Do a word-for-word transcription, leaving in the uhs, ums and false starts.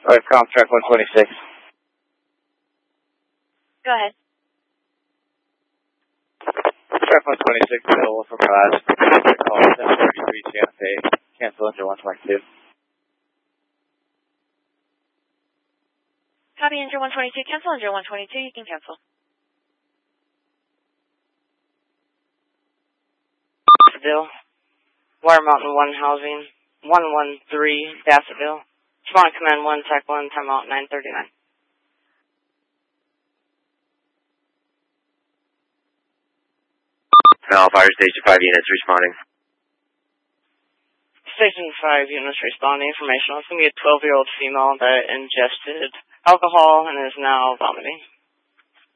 Alright, comp track one twenty-six. Go ahead. Track one twenty-six, available for class. Call seven thirty-three Santa Fe. Cancel engine one twenty-two. Copy engine one twenty-two. Cancel engine one twenty-two. You can cancel. Daffodil. Water Mountain one housing. one one three Daffodil. Spawn command one, Tech one, timeout nine thirty-nine. Cal Fire Station five units responding. Station five units responding. Information. It's going to be a twelve-year-old female that ingested alcohol and is now vomiting.